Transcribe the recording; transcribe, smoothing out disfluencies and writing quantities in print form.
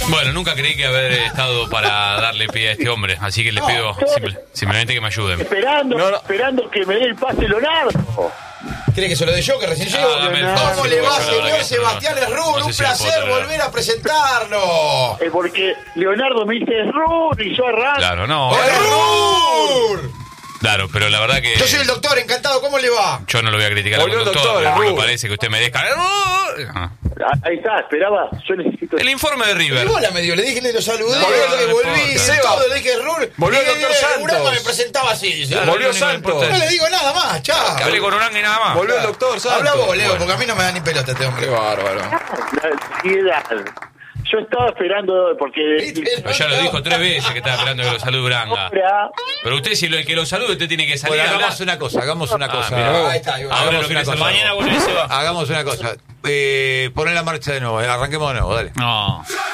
Bueno, nunca creí que haber estado para darle pie a este hombre, así que les pido simplemente que me ayuden. Esperando que me dé el pase Leonardo. ¿Quiere que se lo dé yo, que recién llego? ¿Cómo le va, señor Sebastián Errur? Un placer volver a presentarlo. Porque Leonardo me dice Errur y yo arranco. Claro, no. ¡Errur! Claro, pero la verdad que... Yo soy el doctor, encantado, ¿cómo le va? Yo no lo voy a criticar al doctor, me parece que usted merezca... Ahí está, esperaba, yo necesito... El informe de River. Hola, me dio, le dije, lo saludé, volví, todo, le dije Errur. Volvió el doctor Santos. Uranga me presentaba así. Volvió Santos. No le digo nada más, chao. Que hable con Uranga y nada más. Volvió el doctor Santos. Habla vos, Leo, porque a mí no me da ni pelota este hombre. Qué bárbaro. La ansiedad. Yo estaba esperando porque... Ya lo dijo 3 veces que estaba esperando que lo salude Uranga. Pero usted, si el que lo salude, usted tiene que salir a hablar. Hagamos una cosa. Ahí está, Ahora lo que hace mañana vuelve y se va. Hagamos una cosa. Poné la marcha de nuevo, arranquemos de nuevo, dale. No.